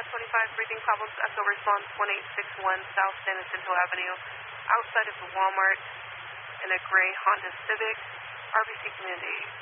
25, breathing problems, echo response 1861 South San Jacinto Avenue, outside of the Walmart in a gray Honda Civic, RBC Community.